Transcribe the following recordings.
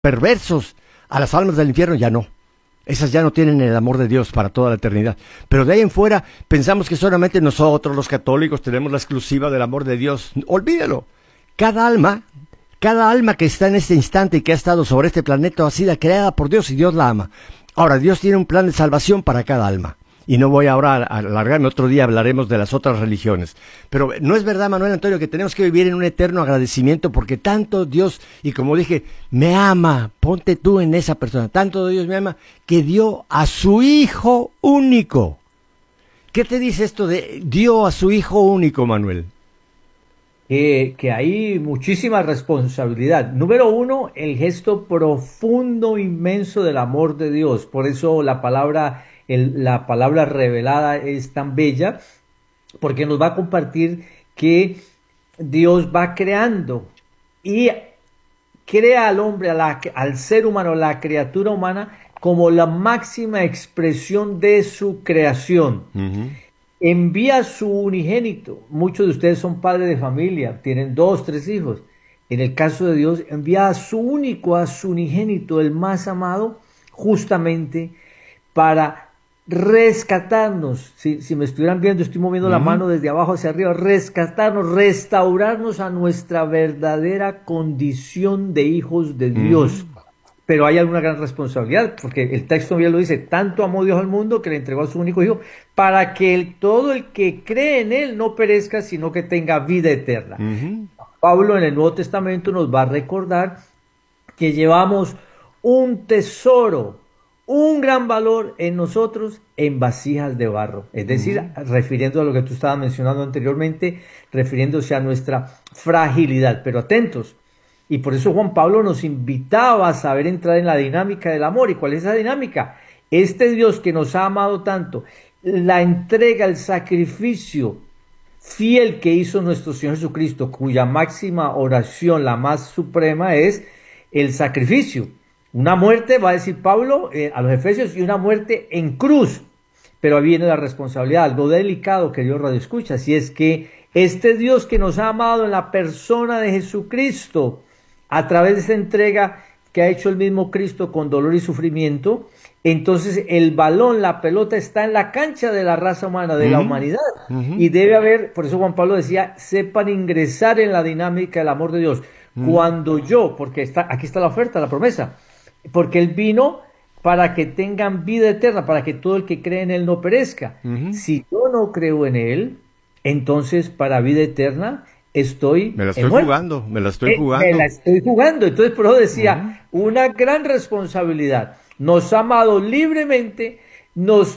perversos, a las almas del infierno ya no. Esas ya no tienen el amor de Dios para toda la eternidad. Pero de ahí en fuera pensamos que solamente nosotros, los católicos, tenemos la exclusiva del amor de Dios. Olvídalo. Cada alma que está en este instante y que ha estado sobre este planeta ha sido creada por Dios y Dios la ama. Ahora, Dios tiene un plan de salvación para cada alma. Y no voy ahora a alargarme, otro día hablaremos de las otras religiones. Pero no es verdad, Manuel Antonio, que tenemos que vivir en un eterno agradecimiento porque tanto Dios, y como dije, me ama, ponte tú en esa persona, tanto Dios me ama que dio a su Hijo único. ¿Qué te dice esto de dio a su Hijo único, Manuel? Que hay muchísima responsabilidad. Número uno, el gesto profundo, inmenso del amor de Dios. Por eso la palabra revelada es tan bella, porque nos va a compartir que Dios va creando y crea al hombre, al ser humano, la criatura humana, como la máxima expresión de su creación. Uh-huh. Envía a su unigénito. Muchos de ustedes son padres de familia, tienen 2, 3 hijos. En el caso de Dios, envía a su único, a su unigénito, el más amado, justamente para rescatarnos. Si me estuvieran viendo, estoy moviendo la mano desde abajo hacia arriba, rescatarnos, restaurarnos a nuestra verdadera condición de hijos de Dios. Pero hay alguna gran responsabilidad, porque el texto bien lo dice: tanto amó Dios al mundo que le entregó a su único hijo, para que todo el que cree en él no perezca, sino que tenga vida eterna. Pablo en el Nuevo Testamento nos va a recordar que llevamos un tesoro, un gran valor en nosotros en vasijas de barro. Es decir, refiriendo a lo que tú estabas mencionando anteriormente, refiriéndose a nuestra fragilidad. Pero atentos. Y por eso Juan Pablo nos invitaba a saber entrar en la dinámica del amor. ¿Y cuál es esa dinámica? Este Dios que nos ha amado tanto, la entrega, el sacrificio fiel que hizo nuestro Señor Jesucristo, cuya máxima oración, la más suprema, es el sacrificio. Una muerte, va a decir Pablo a los Efesios, y una muerte en cruz. Pero ahí viene la responsabilidad, algo delicado, querido Radio Escucha, si es que este Dios que nos ha amado en la persona de Jesucristo, a través de esa entrega que ha hecho el mismo Cristo con dolor y sufrimiento, entonces el balón, la pelota está en la cancha de la raza humana, de la humanidad. Y debe haber, por eso Juan Pablo decía, sepan ingresar en la dinámica del amor de Dios. Cuando yo, porque aquí está la oferta, la promesa, porque Él vino para que tengan vida eterna, para que todo el que cree en Él no perezca. Si yo no creo en Él, entonces para vida eterna me la estoy jugando. Me la estoy jugando. Entonces, por eso decía, una gran responsabilidad. Nos ha amado libremente, nos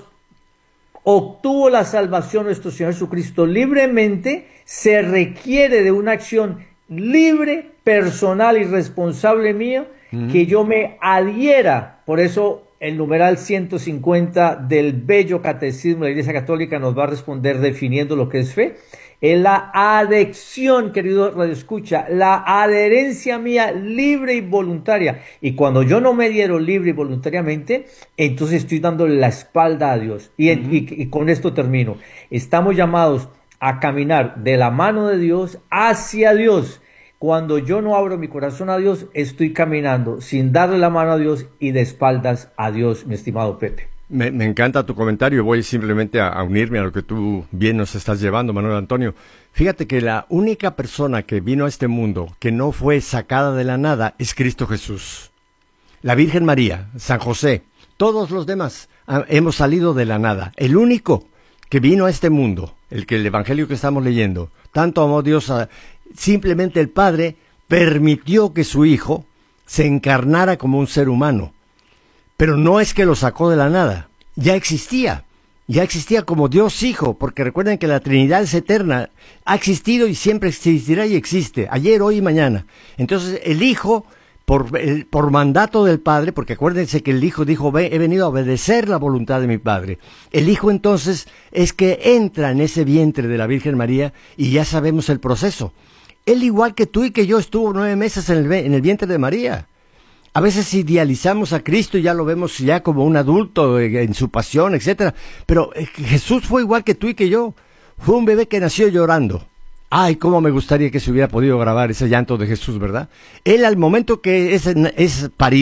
obtuvo la salvación nuestro Señor Jesucristo libremente. Se requiere de una acción libre, personal y responsable mía, que yo me adhiera. Por eso el numeral 150 del bello catecismo de la Iglesia Católica nos va a responder definiendo lo que es fe. Es la adhesión, querido Radio Escucha, la adherencia mía libre y voluntaria. Y cuando yo no me adhiero libre y voluntariamente, entonces estoy dándole la espalda a Dios. Y con esto termino. Estamos llamados a caminar de la mano de Dios hacia Dios. Cuando yo no abro mi corazón a Dios, estoy caminando sin darle la mano a Dios y de espaldas a Dios, mi estimado Pepe. Me encanta tu comentario. Voy simplemente a unirme a lo que tú bien nos estás llevando, Manuel Antonio. Fíjate que la única persona que vino a este mundo que no fue sacada de la nada es Cristo Jesús. La Virgen María, San José, todos los demás hemos salido de la nada. El único que vino a este mundo, el evangelio que estamos leyendo, tanto amó Dios simplemente el Padre permitió que su Hijo se encarnara como un ser humano. Pero no es que lo sacó de la nada, ya existía como Dios Hijo, porque recuerden que la Trinidad es eterna, ha existido y siempre existirá y existe, ayer, hoy y mañana. Entonces el Hijo, por mandato del Padre, porque acuérdense que el Hijo dijo, he venido a obedecer la voluntad de mi Padre. El Hijo entonces es que entra en ese vientre de la Virgen María y ya sabemos el proceso. Él, igual que tú y que yo, estuvo 9 meses en el vientre de María. A veces idealizamos a Cristo y ya lo vemos ya como un adulto en su pasión, etcétera. Pero Jesús fue igual que tú y que yo. Fue un bebé que nació llorando. Ay, cómo me gustaría que se hubiera podido grabar ese llanto de Jesús, ¿verdad? Él al momento que es parido,